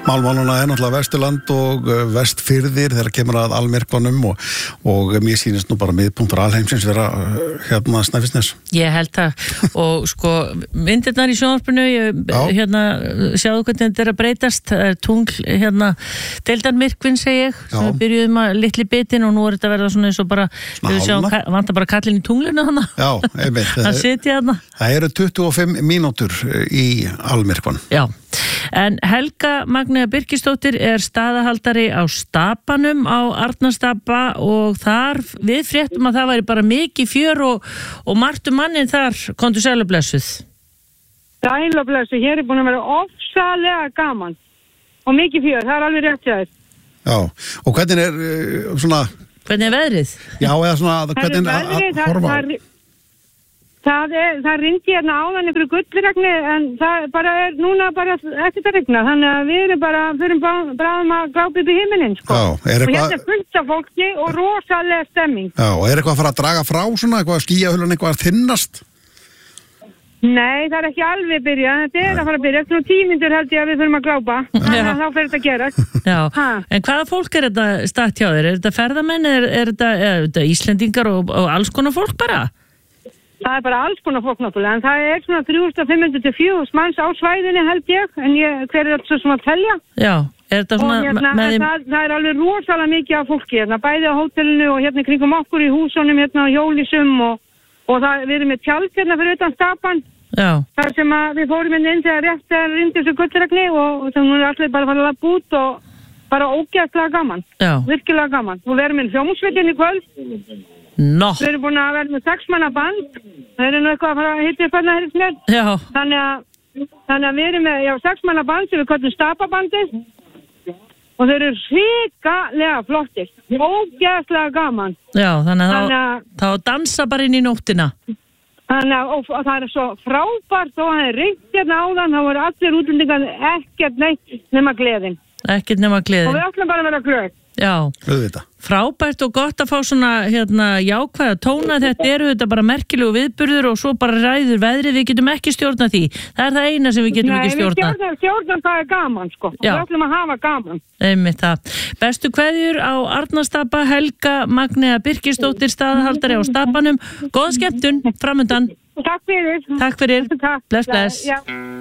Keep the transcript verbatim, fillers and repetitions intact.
málmáluna er náttúrulega Vesturland og Vestfirðir þegar kemur að almyrkvanum og, og mér sýnist nú bara miðpunktur alheimsins vera hérna Snæfellsnes. Ég held það og sko myndirnar í sjónvarpinu, ég, hérna sjáðu hvernig þetta er að breytast, tungl, hérna deildarmyrkvinn segi ég, sem við byrjuðum að litli bitin og nú er þetta verða svona eins og bara, við sjáum, vantar bara kallinn í tunglinu hana. Já, einmitt. Hann sitja hana. Það eru tuttugu og fimm mínútur í almyrkvan. Já, en Helga Magnea Birgisdóttir er staðahaldari á Stapanum á Arnarstapa og þar við fréttum að það væri bara mikið fjör og, og margt um mannin þar, komdu sæl og blessuð. Sæl og blessuð, hér er búin að vera ofsalega gaman og mikið fjör, það er alveg rétt hjá þér. Já, og hvernig er uh, svona... Hvernig er veðrið? Já, eða svona, hvernig er að, að horfa á? Það, er, það ringdi hérna áðan ykkur gullregni en það bara er núna bara ekkert að regna þannig að við erum bara fyrir bráðum að glápa upp í himinin sko. Já, er eitthvað... og hérna er fullt af fólki og rosalega stemming. Já, og er eitthvað að fara að draga frá svona, eitthvað að skýjahulun eitthvað að þynnast? Nei, það er ekki alveg byrjað, þetta er að fara að byrja eftir nú tímindur held ég að við þurfum að glápa þannig að þá fer þetta að gera. Já, ha. En hvaða fólk er þetta statt hjá þér? Er þetta ferðamenn, er, er, þetta, er þetta Íslendingar og, og alls konar fólk bara? Það er bara alls konar fólk náttúrulega, en það er svona þrjú þúsund fimm hundruð til fjögur þúsund manns á svæðinu held ég, en ég, hver er þetta svo svona að telja? Já, er þetta svona... Hérna, með þeim... það, það er alveg rosalega mikið af fólki, hérna, bæði á hótelinu og hérna kringum okkur í húsunum, hérna á Hjólisum og, og það, við erum með tjald hérna fyrir utan Stapan. Já. Þar sem að við fórum inn þegar rétt að rindi þessu gullregni og, og þannig er allir bara að fara að lafa út og bara ógeðslega gaman. Já. Virkilega gaman. Og við erum með hljómsveitin í kvöld. No. Við erum búin að vera með sex manna band. Það er nú eitthvað að fara að hitta upp hérna hérna snett. Já. Þannig að, þannig að við erum með já, sex manna band sem við kallum Stapabandið. Og þeir eru hrikalega flottir. Ógeðslega gaman. Já, þannig að, þannig að þá, þá dansa bara inn í nóttina. Þannig að og, og það er svo frábært og það er reynt hérna áðan, þá voru allir útlendingar ekkert neitt nema gleðin. Ekkert nema gleðin. Og við ætlum bara að vera glöð. Já, Öðvita. Frábært og gott að fá svona hérna, jákvæða tóna, þetta eru þetta bara merkilegu viðburður og svo bara ræður veðrið, við getum ekki stjórnað því. Það er það eina sem við getum Nei, ekki stjórnað. Nei, við stjórnum það er gaman sko. Já. Við ætlum að hafa gaman. Einmitt það. Bestu kveðjur á Arnarstapa, Helga Magnea Birgisdóttir, staðahaldari á Stapanum. Góða skemmtun, framundan. Takk fyrir. Takk fyrir. Takk. Bless, bless. Já.